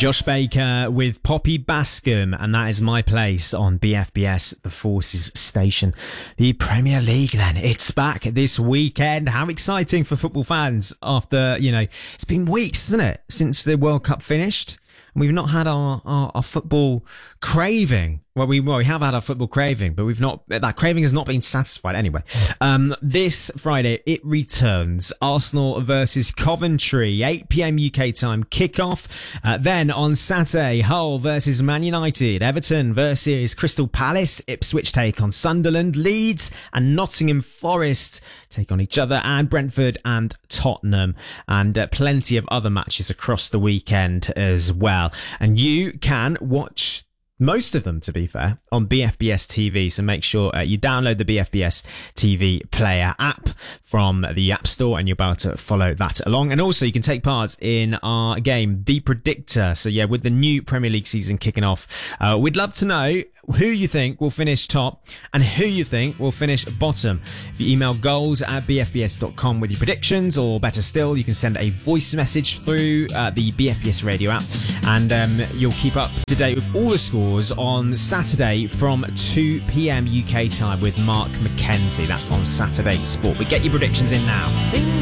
Josh Baker with Poppy Bascom, and that is My Place on BFBS, the Forces station. The Premier League then, it's back this weekend. How exciting for football fans after, it's been weeks, isn't it, since the World Cup finished. We've not had our football craving. Well, we have had our football craving, but that craving has not been satisfied anyway. This Friday, it returns. Arsenal versus Coventry, 8 p.m. UK time kickoff. Then on Saturday, Hull versus Man United, Everton versus Crystal Palace, Ipswich take on Sunderland, Leeds and Nottingham Forest take on each other, and Brentford and Tottenham, and plenty of other matches across the weekend as well. And you can watch most of them, to be fair, on BFBS TV. So make sure you download the BFBS TV player app from the App Store and you're about to follow that along. And also you can take part in our game, The Predictor. So yeah, with the new Premier League season kicking off, we'd love to know who you think will finish top and who you think will finish bottom. If you email goals@bfbs.com with your predictions, or better still, you can send a voice message through the BFBS radio app, and you'll keep up to date with all the scores on Saturday from 2 p.m. UK time with Mark McKenzie. That's on Saturday Sport. But get your predictions in now.